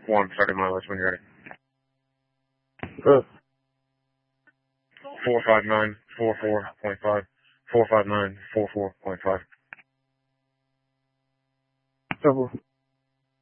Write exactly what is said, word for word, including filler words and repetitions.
one, starting mileage when you're ready. Uh, four five nine four four point five. four five nine four four point five. Double.